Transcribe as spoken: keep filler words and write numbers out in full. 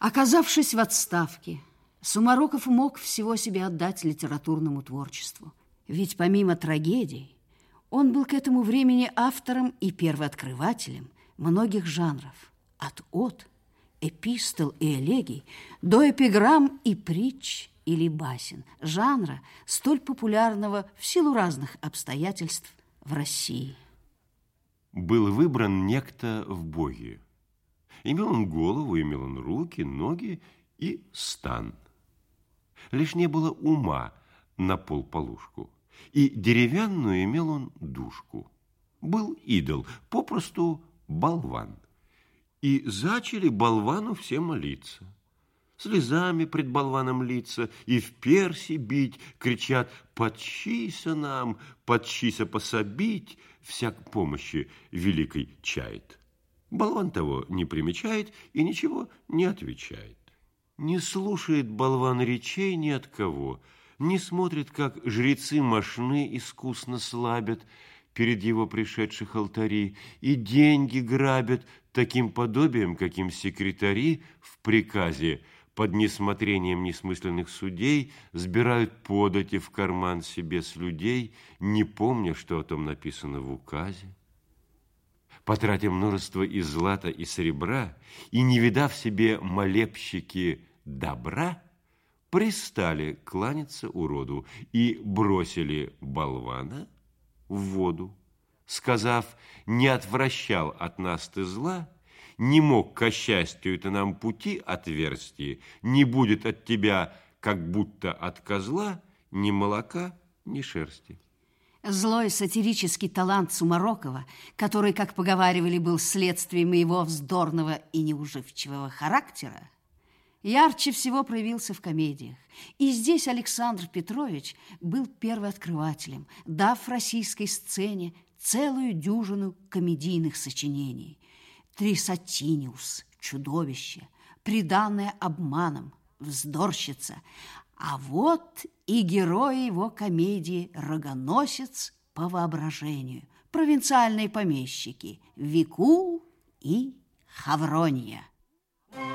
Оказавшись в отставке, Сумароков мог всего себя отдать литературному творчеству. Ведь помимо трагедий, он был к этому времени автором и первооткрывателем многих жанров. От од, эпистол и элегий до эпиграмм и притч или басен, жанра, столь популярного в силу разных обстоятельств в России. Был выбран некто в Боге. Имел он голову, имел он руки, ноги и стан. Лишь не было ума на полполушку, и деревянную имел он душку. Был идол, попросту болван. И зачали болвану все молиться. Слезами пред болваном литься и в перси бить, кричат: «Подчися нам, подчися пособить», всяк помощи великой чает. Болван того не примечает и ничего не отвечает. Не слушает болван речей ни от кого, не смотрит, как жрецы мошны искусно слабят перед его пришедших алтари и деньги грабят таким подобием, каким секретари в приказе под несмотрением несмысленных судей сбирают подати в карман себе с людей, не помня, что о том написано в указе. Потратя множество и злата, и серебра, и не видав себе молебщики добра, пристали кланяться уроду и бросили болвана в воду, сказав: «Не отвращал от нас ты зла, не мог ко счастью-то нам пути отверсти, не будет от тебя, как будто от козла, ни молока, ни шерсти». Злой сатирический талант Сумарокова, который, как поговаривали, был следствием его вздорного и неуживчивого характера, ярче всего проявился в комедиях. И здесь Александр Петрович был первооткрывателем, дав российской сцене целую дюжину комедийных сочинений. «Трисотиниус», «Чудовище», «Приданное обманом», «Вздорщица». А вот и герои его комедии «Рогоносец по воображению», провинциальные помещики Викул и Хаврония.